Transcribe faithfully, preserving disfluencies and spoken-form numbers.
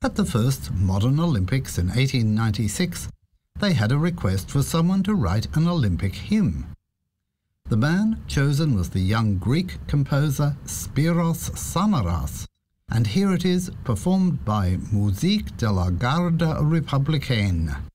At the first modern Olympics in eighteen ninety-six, they had a request for someone to write an Olympic hymn. The man chosen was the young Greek composer Spiros Samaras, and here it is performed by Musique de la Garde Républicaine.